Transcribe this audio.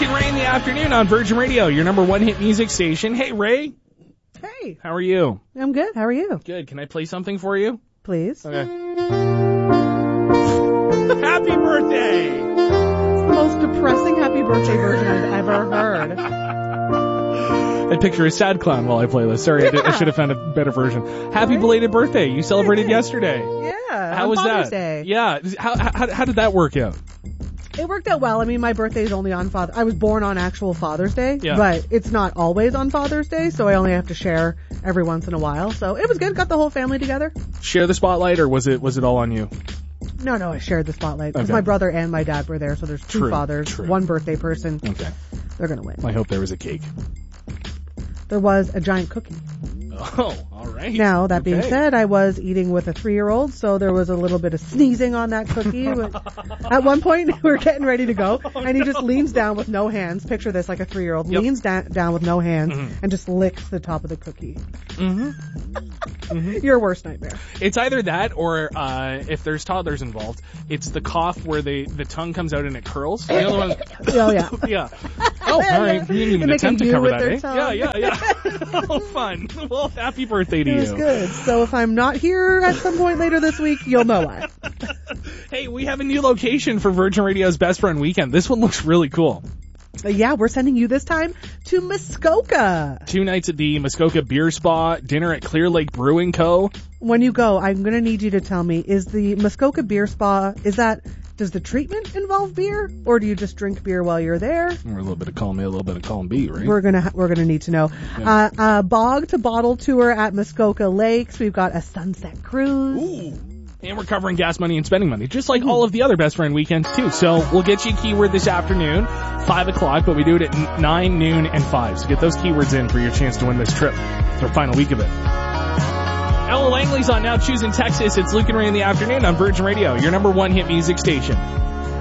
and Ray in the afternoon on Virgin Radio, your number one hit music station. Hey, Ray. Hey. How are you? I'm good. How are you? Good. Can I play something for you? Please. Okay. Happy birthday! It's the most depressing happy birthday version I've ever heard. I picture a sad clown while I play this. Sorry, I should have found a better version. Happy belated birthday. You celebrated yesterday. Yeah. How was Father's that? Day. Yeah. How did that work out? It worked out well. I mean, my birthday is only on I was born on actual Father's Day, Yeah. but it's not always on Father's Day, so I only have to share every once in a while. So it was good. Got the whole family together. Share the spotlight, or was it all on you? No, I shared the spotlight because Okay. my brother and my dad were there, so there's two fathers, true. one birthday person. Okay. They're gonna win. I hope there was a cake. There was a giant cookie. Oh, all right. Now, that being Okay. said, I was eating with a 3-year-old, so there was a little bit of sneezing on that cookie. At one point, we were getting ready to go, and he just leans down with no hands. Picture this, like a 3-year-old Yep. leans down with no hands Mhm. and just licks the top of the cookie. Mm-hmm. Your worst nightmare. It's either that or if there's toddlers involved, it's the cough where the tongue comes out and it curls. You know the one- Oh, yeah. Yeah. Oh, all right. You didn't even They attempt to make a cover U that, with eh? their tongue. Yeah. Oh, fun. Well, happy birthday to It you. was good. So if I'm not here at some point later this week, you'll know why. Hey, we have a new location for Virgin Radio's Best Friend Weekend. This one looks really cool. Yeah, we're sending you this time to Muskoka. 2 nights at the Muskoka Beer Spa, dinner at Clear Lake Brewing Co. When you go, I'm going to need you to tell me, is the Muskoka Beer Spa, does the treatment involve beer, or do you just drink beer while you're there? Or a little bit of column A, a little bit of column B, right? We're gonna need to know. Yeah. Bog to bottle tour at Muskoka Lakes. We've got a sunset cruise. Ooh. And we're covering gas money and spending money, just like all of the other Best Friend Weekends, too. So we'll get you a keyword this afternoon, 5 o'clock, but we do it at 9, noon, and 5. So get those keywords in for your chance to win this trip. It's our final week of it. Ella Langley's on Now Choosing Texas. It's Luke and Ray in the afternoon on Virgin Radio, your number one hit music station.